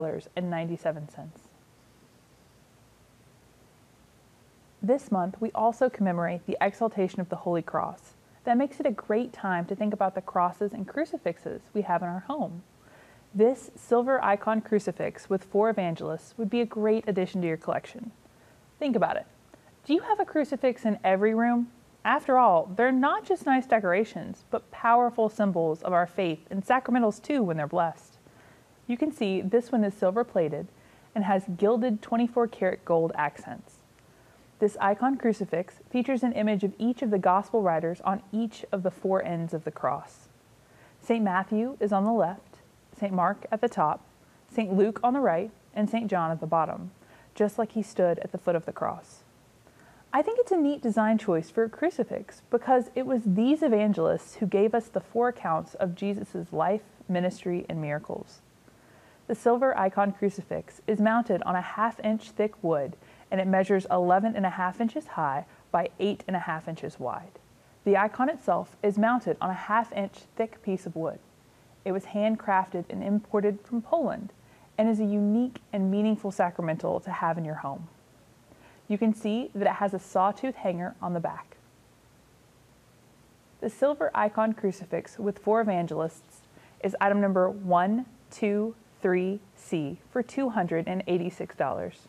$97. This month, we also commemorate the exaltation of the Holy Cross. That makes it a great time to think about the crosses and crucifixes we have in our home. This silver icon crucifix with 4 evangelists would be a great addition to your collection. Think about it. Do you have a crucifix in every room? After all, they're not just nice decorations, but powerful symbols of our faith and sacramentals too when they're blessed. You can see this one is silver plated and has gilded 24-karat gold accents. This icon crucifix features an image of each of the gospel writers on each of the 4 ends of the cross. St. Matthew is on the left, St. Mark at the top, St. Luke on the right, and St. John at the bottom, just like he stood at the foot of the cross. I think it's a neat design choice for a crucifix because it was these evangelists who gave us the 4 accounts of Jesus' life, ministry, and miracles. The silver icon crucifix is mounted on a 1/2-inch thick wood, and it measures 11.5 inches high by 8.5 inches wide. The icon itself is mounted on a 1/2-inch thick piece of wood. It was handcrafted and imported from Poland and is a unique and meaningful sacramental to have in your home. You can see that it has a sawtooth hanger on the back. The silver icon crucifix with 4 evangelists is item number 123C for $286.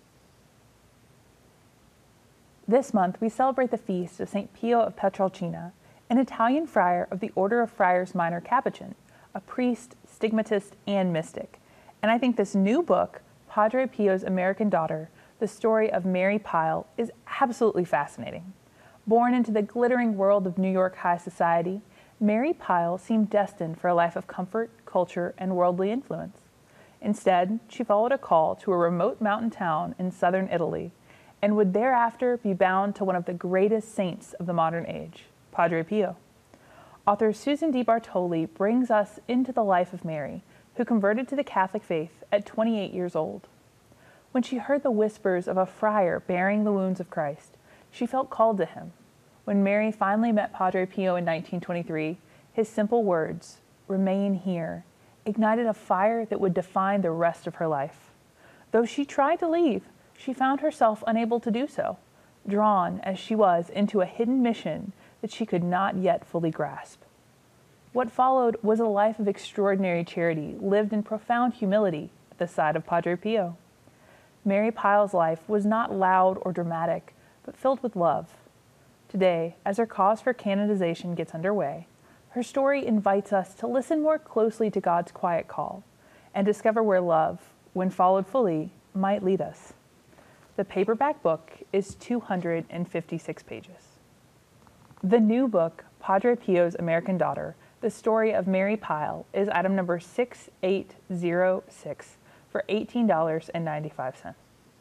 This month, we celebrate the feast of St. Pio of Pietrelcina, an Italian friar of the Order of Friars Minor Capuchin, a priest, stigmatist, and mystic. And I think this new book, Padre Pio's American Daughter, The Story of Mary Pyle, is absolutely fascinating. Born into the glittering world of New York high society, Mary Pyle seemed destined for a life of comfort, culture, and worldly influence. Instead, she followed a call to a remote mountain town in southern Italy, and would thereafter be bound to one of the greatest saints of the modern age, Padre Pio. Author Susan D. Bartoli brings us into the life of Mary, who converted to the Catholic faith at 28 years old. When she heard the whispers of a friar bearing the wounds of Christ, she felt called to him. When Mary finally met Padre Pio in 1923, his simple words, "Remain here," ignited a fire that would define the rest of her life. Though she tried to leave, she found herself unable to do so, drawn as she was into a hidden mission that she could not yet fully grasp. What followed was a life of extraordinary charity, lived in profound humility at the side of Padre Pio. Mary Pyle's life was not loud or dramatic, but filled with love. Today, as her cause for canonization gets underway, her story invites us to listen more closely to God's quiet call and discover where love, when followed fully, might lead us. The paperback book is 256 pages. The new book, Padre Pio's American Daughter, The Story of Mary Pyle, is item number 6806 for $18.95.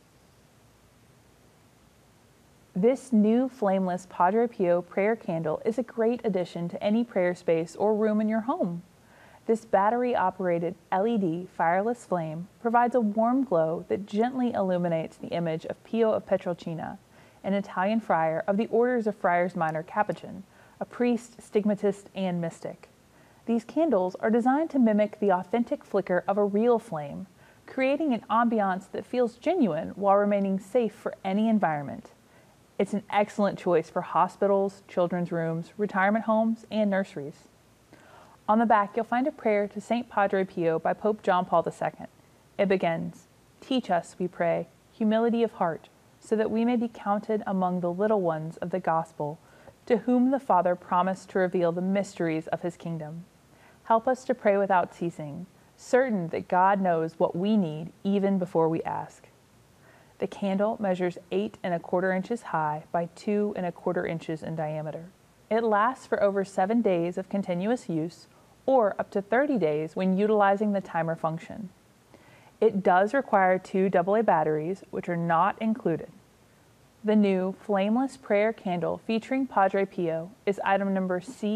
This new flameless Padre Pio prayer candle is a great addition to any prayer space or room in your home. This battery-operated LED fireless flame provides a warm glow that gently illuminates the image of Pio of Pietrelcina, an Italian friar of the Orders of Friars Minor Capuchin, a priest, stigmatist, and mystic. These candles are designed to mimic the authentic flicker of a real flame, creating an ambiance that feels genuine while remaining safe for any environment. It's an excellent choice for hospitals, children's rooms, retirement homes, and nurseries. On the back, you'll find a prayer to St. Padre Pio by Pope John Paul II. It begins, "Teach us, we pray, humility of heart, so that we may be counted among the little ones of the gospel, to whom the Father promised to reveal the mysteries of his kingdom. Help us to pray without ceasing, certain that God knows what we need even before we ask." The candle measures 8¼ inches high by 2¼ inches in diameter. It lasts for over 7 days of continuous use, or up to 30 days when utilizing the timer function. It does require 2 AA batteries, which are not included. The new flameless prayer candle featuring Padre Pio is item number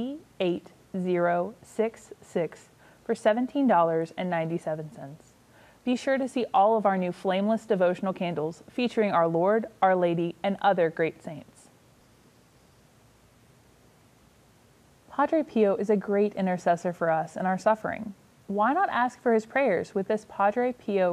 C8066 for $17.97. Be sure to see all of our new flameless devotional candles featuring our Lord, Our Lady, and other great saints. Padre Pio is a great intercessor for us in our suffering. Why not ask for his prayers with this Padre Pio